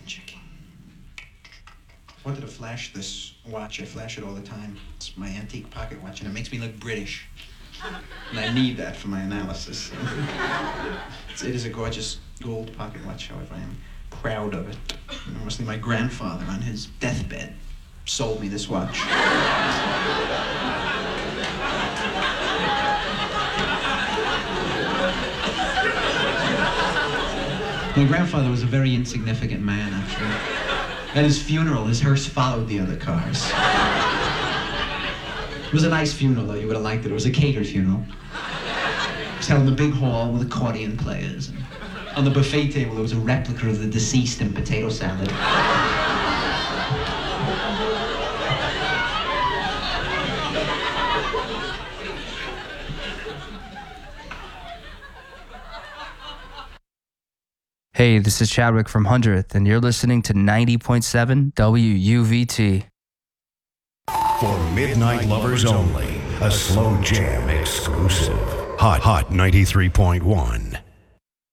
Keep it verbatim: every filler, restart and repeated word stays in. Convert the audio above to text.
checking. I wanted to flash this watch. I flash it all the time. It's my antique pocket watch, and it makes me look British. And I need that for my analysis. It's, it is a gorgeous gold pocket watch, however, I am proud of it. You know, mostly my grandfather on his deathbed sold me this watch. My grandfather was a very insignificant man, actually. At his funeral, his hearse followed the other cars. It was a nice funeral, though. You would have liked it. It was a catered funeral. It was held in a big hall with accordion players. And on the buffet table, there was a replica of the deceased in potato salad. Hey, this is Chadwick from hundredth, and you're listening to ninety point seven W U V T. For Midnight Lovers Only, a slow jam exclusive. Hot, hot ninety-three point one.